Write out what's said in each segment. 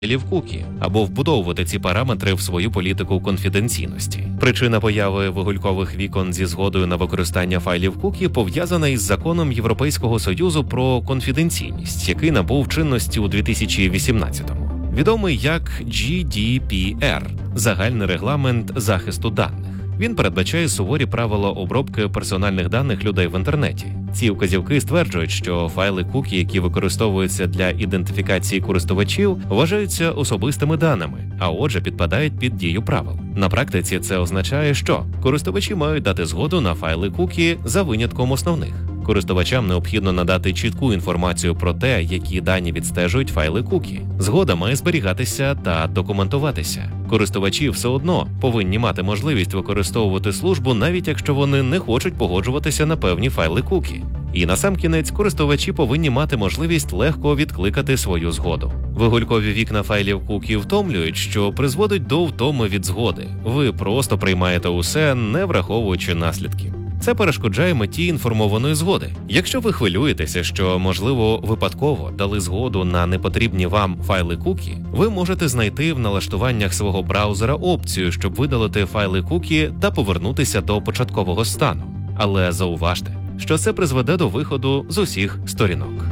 файлів кукі або вбудовувати ці параметри в свою політику конфіденційності. Причина появи вигулькових вікон зі згодою на використання файлів кукі пов'язана із законом Європейського Союзу про конфіденційність, який набув чинності у 2018-му. Відомий як GDPR – загальний регламент захисту даних. Він передбачає суворі правила обробки персональних даних людей в інтернеті. Ці вказівки стверджують, що файли кукі, які використовуються для ідентифікації користувачів, вважаються особистими даними, а отже підпадають під дію правил. На практиці це означає, що користувачі мають дати згоду на файли кукі за винятком основних. Користувачам необхідно надати чітку інформацію про те, які дані відстежують файли кукі. Згода має зберігатися та документуватися. Користувачі все одно повинні мати можливість використовувати службу, навіть якщо вони не хочуть погоджуватися на певні файли кукі. І насамкінець, користувачі повинні мати можливість легко відкликати свою згоду. Вигулькові вікна файлів кукі втомлюють, що призводить до втоми від згоди. Ви просто приймаєте усе, не враховуючи наслідків. Це перешкоджає меті інформованої згоди. Якщо ви хвилюєтеся, що, можливо, випадково дали згоду на непотрібні вам файли кукі, ви можете знайти в налаштуваннях свого браузера опцію, щоб видалити файли кукі та повернутися до початкового стану. Але зауважте, що це призведе до виходу з усіх сторінок.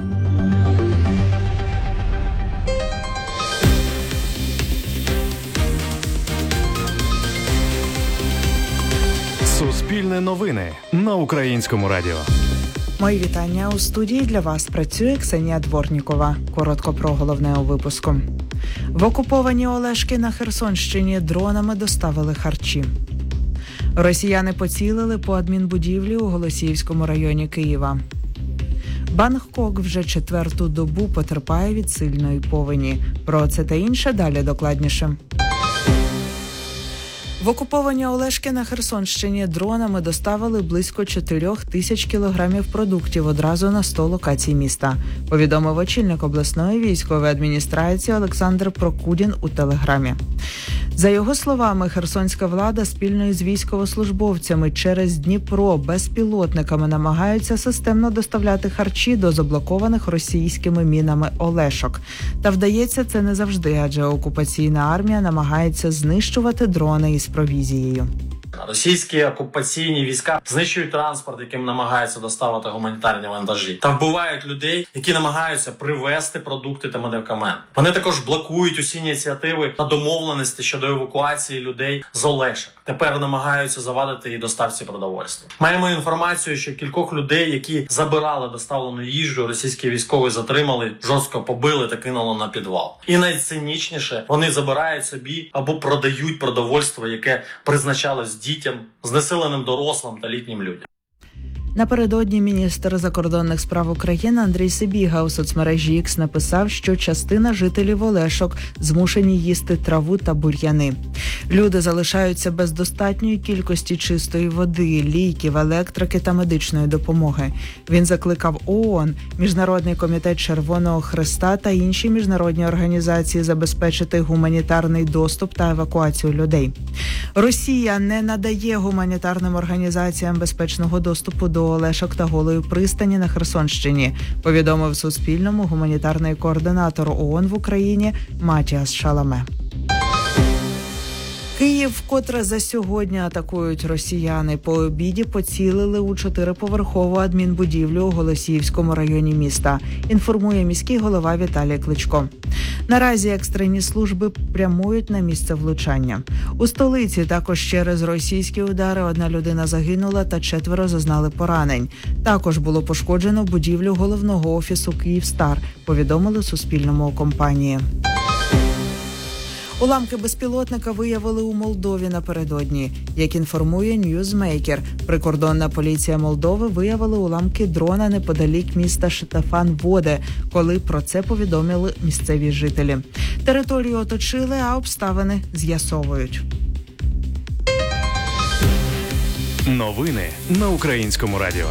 Суспільне новини на Українському радіо. Мої вітання. У студії для вас працює Ксенія Дворнікова. Коротко про головне у випуску. В окуповані Олешки на Херсонщині дронами доставили харчі. Росіяни поцілили по адмінбудівлі у Голосіївському районі Києва. Бангкок вже 4-ту добу потерпає від сильної повені. Про це та інше далі докладніше. В окуповані Олешки на Херсонщині дронами доставили близько 4 тисяч кілограмів продуктів одразу на 100 локацій міста, повідомив очільник обласної військової адміністрації Олександр Прокудін у Телеграмі. За його словами, херсонська влада спільно із військовослужбовцями через Дніпро безпілотниками намагаються системно доставляти харчі до заблокованих російськими мінами Олешок. Та вдається це не завжди, адже окупаційна армія намагається знищувати дрони із провізією. Російські окупаційні війська знищують транспорт, яким намагаються доставити гуманітарні вантажі, та вбивають людей, які намагаються привезти продукти та медикаменти. Вони також блокують усі ініціативи та домовленості щодо евакуації людей з Олешок. Тепер намагаються завадити і доставці продовольства. Маємо інформацію, що кількох людей, які забирали доставлену їжу, російські військові затримали, жорстко побили та кинули на підвал. І найцинічніше, вони забирають собі або продають продовольство, яке призначалось дітям, знесиленим дорослим та літнім людям. Напередодні міністр закордонних справ України Андрій Сибіга у соцмережі X написав, що частина жителів Олешок змушені їсти траву та бур'яни. Люди залишаються без достатньої кількості чистої води, ліків, електрики та медичної допомоги. Він закликав ООН, Міжнародний комітет Червоного Хреста та інші міжнародні організації забезпечити гуманітарний доступ та евакуацію людей. Росія не надає гуманітарним організаціям безпечного доступу до Олешок та Голої пристані на Херсонщині, повідомив Суспільному гуманітарний координатор ООН в Україні Матіас Шаламе. Київ вкотре за сьогодні атакують росіяни. По обіді поцілили у 4-поверхову адмінбудівлю у Голосіївському районі міста, інформує міський голова Віталій Кличко. Наразі екстрені служби прямують на місце влучання. У столиці також через російські удари 1 людина загинула та 4 зазнали поранень. Також було пошкоджено будівлю головного офісу «Київстар», повідомили Суспільному у компанії. Уламки безпілотника виявили у Молдові напередодні. Як інформує Ньюзмейкер, прикордонна поліція Молдови виявила уламки дрона неподалік міста Штефан-Воде, коли про це повідомили місцеві жителі. Територію оточили, а обставини з'ясовують. Новини на Українському радіо.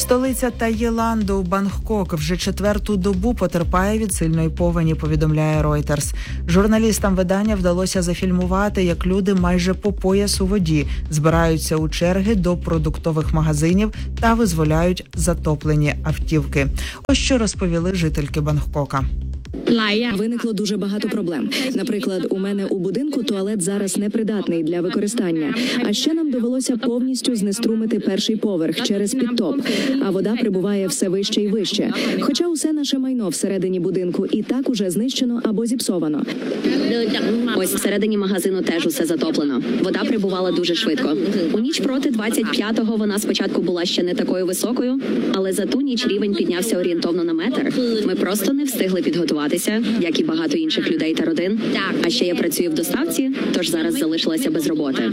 Столиця Таїланду, Бангкок, вже 4-ту добу потерпає від сильної повені, повідомляє Reuters. Журналістам видання вдалося зафільмувати, як люди майже по пояс у воді збираються у черги до продуктових магазинів та визволяють затоплені автівки. Ось що розповіли жительки Бангкока. Виникло дуже багато проблем. Наприклад, у мене у будинку туалет зараз непридатний для використання. А ще нам довелося повністю знеструмити перший поверх через підтоп. А вода прибуває все вище і вище. Хоча усе наше майно всередині будинку і так уже знищено або зіпсовано. Ось всередині магазину теж усе затоплено. Вода прибувала дуже швидко. У ніч проти 25-го вона спочатку була ще не такою високою, але за ту ніч рівень піднявся орієнтовно на метр. Ми просто не встигли підготуватися, як і багато інших людей та родин. А ще я працюю в доставці, тож зараз залишилася без роботи.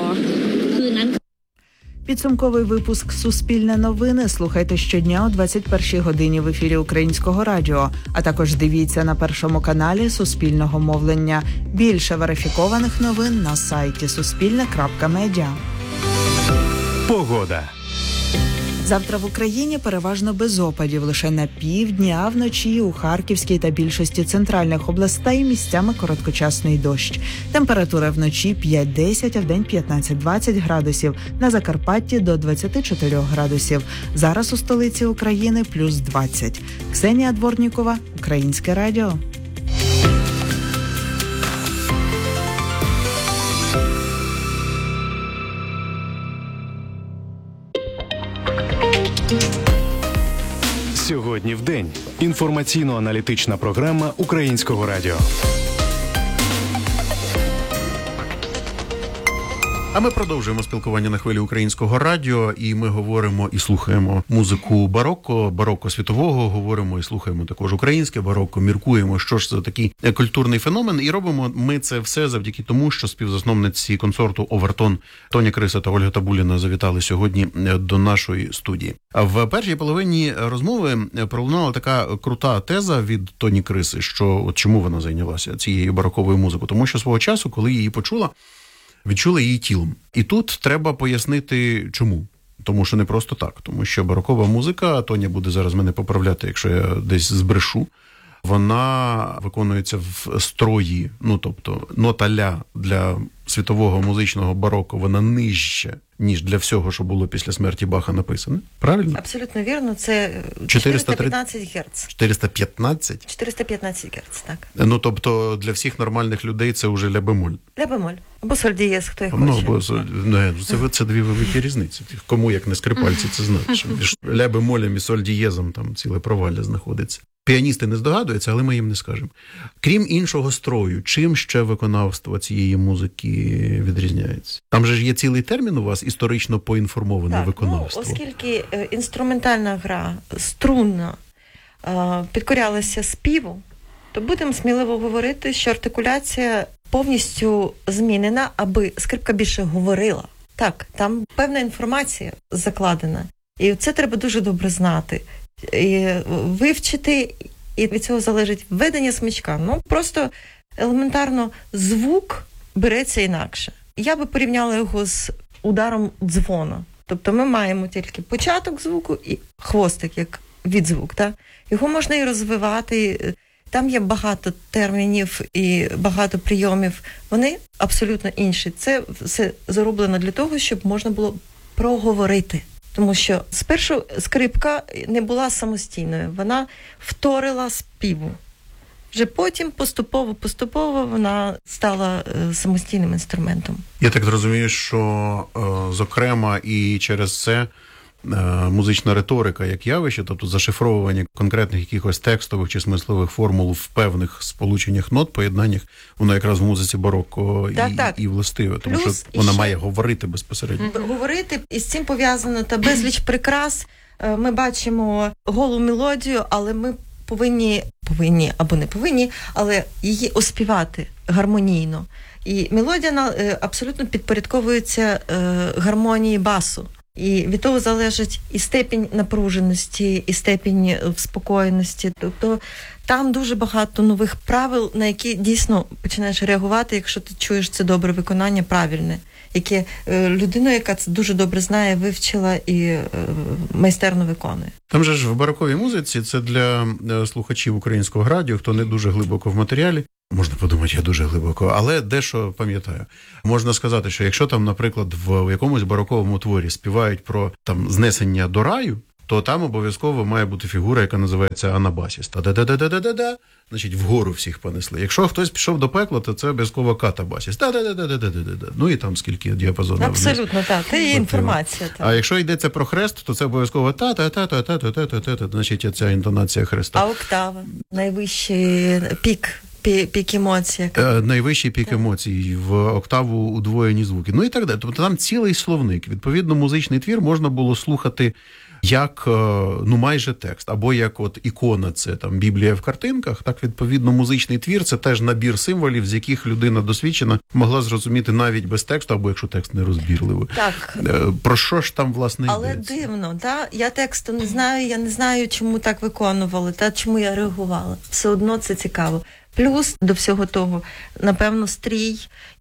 Підсумковий випуск «Суспільне новини» слухайте щодня о 21-й годині в ефірі Українського радіо, а також дивіться на Першому каналі Суспільного мовлення. Більше верифікованих новин на сайті suspilne.media. Погода. Завтра в Україні переважно без опадів, лише на півдні, а вночі у Харківській та більшості центральних областей місцями короткочасний дощ. Температура вночі 5-10, а вдень 15-20 градусів, на Закарпатті до 24 градусів. Зараз у столиці України плюс 20. Ксенія Дворнікова, Українське радіо. Сьогодні в день. Інформаційно-аналітична програма Українського радіо. А ми продовжуємо спілкування на хвилі Українського радіо, і ми говоримо і слухаємо музику бароко світового, говоримо і слухаємо також українське бароко, міркуємо, що ж це такий культурний феномен, і робимо ми це все завдяки тому, що співзасновниці консорту «Овертон» Тоня Криса та Ольга Табуліна завітали сьогодні до нашої студії. В першій половині розмови пролунала така крута теза від Тоні Криси, що от чому вона зайнялася цією бароковою музикою, тому що свого часу, коли її почула, відчула її тілом. І тут треба пояснити, чому. Тому що не просто так. Тому що барокова музика, Тоня буде зараз мене поправляти, якщо я десь збрешу, вона виконується в строї, тобто нота ля для світового музичного бароко, вона нижча, ніж для всього, що було після смерті Баха написане. Правильно? Абсолютно вірно. Це 415 Гц. 415? 415 Гц, так. Тобто для всіх нормальних людей це вже ля-бемоль. Ля-бемоль. Або соль-дієз, хто їх хоче. Це дві великі різниці. Кому, як не скрипальці, це знають. Між ля-бемолем і соль-дієзом там ціле провалля знаходиться. Піаністи не здогадуються, але ми їм не скажемо. Крім іншого строю, чим ще виконавство цієї музики відрізняється? Там же ж є цілий термін у вас історично поінформоване виконавство. Оскільки інструментальна гра струнна підкорялася співу, то будемо сміливо говорити, що артикуляція повністю змінена, аби скрипка більше говорила. Так, там певна інформація закладена. І це треба дуже добре знати. І вивчити, і від цього залежить введення смичка. Просто елементарно звук береться інакше. Я би порівняла його з ударом дзвона. Тобто ми маємо тільки початок звуку і хвостик, як відзвук. Так? Його можна і розвивати. Там є багато термінів і багато прийомів. Вони абсолютно інші. Це все зроблено для того, щоб можна було проговорити. Тому що спершу скрипка не була самостійною, вона вторила співу. Вже потім поступово вона стала самостійним інструментом. Я так зрозумію, що, зокрема, і через це музична риторика як явище, тобто зашифровування конкретних якихось текстових чи смислових формул в певних сполученнях нот, поєднаннях, воно якраз в музиці бароко і властиве, тому що вона має говорити безпосередньо. Говорити, і з цим пов'язано та безліч прикрас. Ми бачимо голу мелодію, але ми повинні або не повинні, але її оспівати гармонійно. І мелодія абсолютно підпорядковується гармонії басу. І від того залежить і степінь напруженості, і степінь вспокоєності. Тобто там дуже багато нових правил, на які дійсно починаєш реагувати, якщо ти чуєш це добре виконання, правильне. яке людину, яка це дуже добре знає, вивчила і майстерно виконує. Там же ж в бароковій музиці, це для слухачів українського радіо, хто не дуже глибоко в матеріалі, можна подумати, я дуже глибоко, але дещо пам'ятаю. Можна сказати, що якщо там, наприклад, в якомусь бароковому творі співають про там знесення до раю, то там обов'язково має бути фігура, яка називається анабасіс. Та-да-да-да-да-да-да, значить, вгору всіх понесли. Якщо хтось пішов до пекла, то це обов'язково катабасіс. Та-да-да-да-да-да-да. Ну і там скільки діапазонів. Абсолютно, так. Це є інформація. Так. А якщо йдеться про хрест, то це обов'язково та-та-та-та-та-та-та-та, значить, ця інтонація хреста. А октава? Найвищий пік емоцій. Найвищий пік емоцій, в октаву удвоєні звуки. Ну і так далі. Тобто там цілий словник. Відповідно, музичний твір можна було слухати як, ну, майже текст. Або як от ікона, це там Біблія в картинках, так, відповідно, музичний твір – це теж набір символів, з яких людина досвідчена могла зрозуміти навіть без тексту, або якщо текст нерозбірливий. Так. Про що ж там, власне, але йдеться? Але дивно, да? Я тексту не знаю, я не знаю, чому так виконували, та чому я реагувала. Все одно це цікаво. Плюс до всього того, напевно, стрій,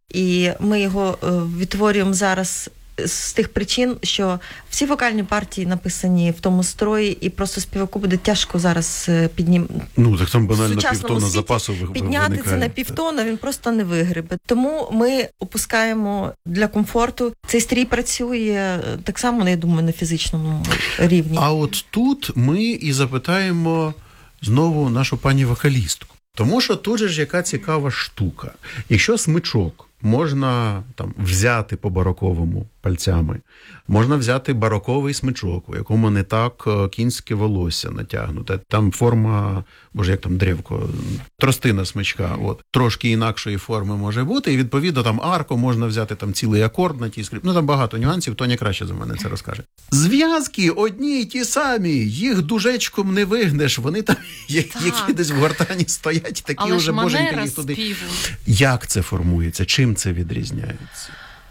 і ми його відтворюємо зараз з тих причин, що всі вокальні партії написані в тому строї, і просто співаку буде тяжко зараз Ну, так там банально півтона запасу підняти виникає. це на півтона, він просто не вигребе. Тому ми опускаємо для комфорту. Цей стрій працює так само, я думаю, на фізичному рівні. А от тут ми і запитаємо знову нашу пані вокалістку. Тому що тут же ж яка цікава штука. Якщо смичок можна там взяти по бароковому пальцями, можна взяти бароковий смичок, у якому не так кінське волосся натягнуте, там форма, боже, як там древко, тростина смичка, от, трошки інакшої форми може бути, і відповідно там арко можна взяти там цілий акорд на тій скрипці, ну там багато нюансів, Тоня краще за мене це розкаже. Зв'язки одні й ті самі, їх дужечком не вигнеш, вони там, які десь в гортані стоять, такі але вже боженька їх туди. Співу. Як це формується? Чим це відрізняється?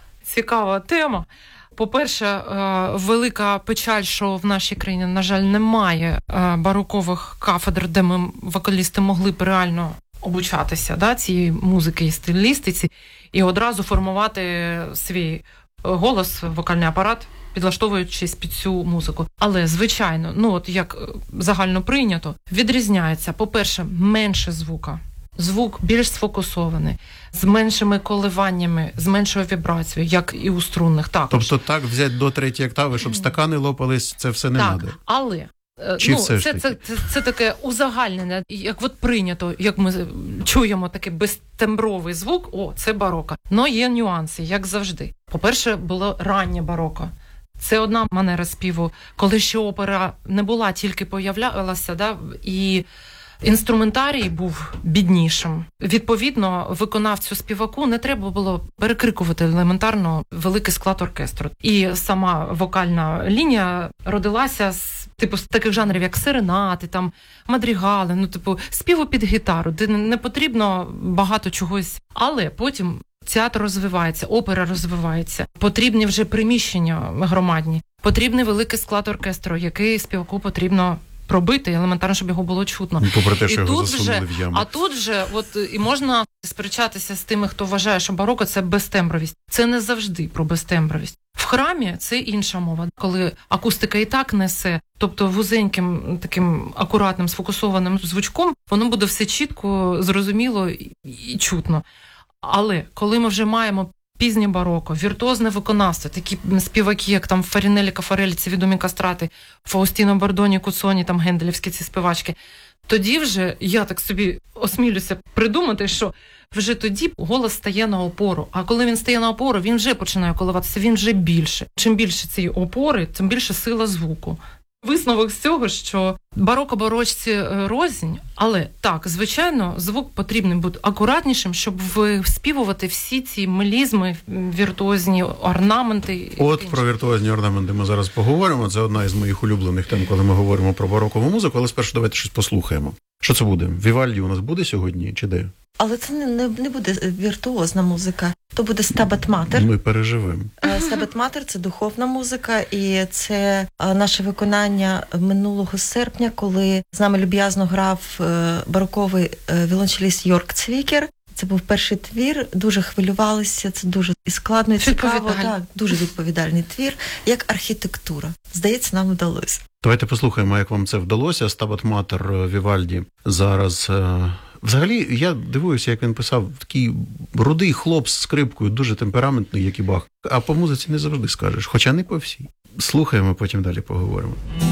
Цікава тема. По-перше, велика печаль, що в нашій країні, на жаль, немає барокових кафедр, де ми, вокалісти, могли б реально обучатися, да, цієї музики і стилістиці, і одразу формувати свій голос, вокальний апарат, підлаштовуючись під цю музику. Але, звичайно, ну от як загально прийнято, відрізняється, по-перше, менше звука. Звук більш сфокусований, з меншими коливаннями, з меншою вібрацією, як і у струнних також. Тобто так взяти до третьої октави, щоб стакани лопались, це все не треба? Так, але чи все ж таки? Це таке узагальнене, як от прийнято, як ми чуємо такий безтембровий звук, це бароко. Но є нюанси, як завжди. По-перше, було раннє бароко. Це одна манера співу, коли ще опера не була, тільки появлялася, да, і інструментарій був біднішим. Відповідно, виконавцю співаку не треба було перекрикувати елементарно великий склад оркестру. І сама вокальна лінія родилася з таких жанрів, як серенати, там мадрігали, співу під гітару, де не потрібно багато чогось. Але потім театр розвивається, опера розвивається, потрібні вже приміщення громадні, потрібний великий склад оркестру, який співаку потрібно пробити, елементарно, щоб його було чутно. Попри те, що його засунули в яму. А тут вже, і можна сперечатися з тими, хто вважає, що бароко – це безтембровість. Це не завжди про безтембровість. В храмі це інша мова. Коли акустика і так несе, тобто вузеньким, таким акуратним, сфокусованим звучком, воно буде все чітко, зрозуміло і чутно. Але коли ми вже маємо пізнє бароко, віртуозне виконавство, такі співаки, як там Фарінелі, Кафарелі, ці відомі кастрати, Фаустіно Бардоні, Куцоні, там генделівські ці співачки, тоді вже, я так собі осмілюся придумати, що вже тоді голос стає на опору. А коли він стає на опору, він вже починає коливатися, він вже більше. Чим більше цієї опори, тим більше сила звуку. Висновок з цього, що бароко-барочці рознь, але так, звичайно, звук потрібний бути акуратнішим, щоб виспівувати всі ці мелізми, віртуозні орнаменти. От про віртуозні орнаменти ми зараз поговоримо. Це одна із моїх улюблених тем, коли ми говоримо про барокову музику, але спершу давайте щось послухаємо. Що це буде? Вівальді у нас буде сьогодні чи де? Але це не буде віртуозна музика, то буде Стабат Матер. Ми переживемо. Стабат Матер – це духовна музика, і це наше виконання минулого серпня, коли з нами люб'язно грав бароковий віолончеліст Йорк Цвікер. Це був перший твір, дуже хвилювалися, це дуже і складно, і цікаво. Так, дуже відповідальний твір, як архітектура. Здається, нам вдалося. Давайте послухаємо, як вам це вдалося. Стабат Матер Вівальді зараз. Взагалі, я дивуюся, як він писав, такий рудий хлоп з скрипкою, дуже темпераментний, як і Бах. А по музиці не завжди скажеш, хоча не по всій. Слухаємо, потім далі поговоримо.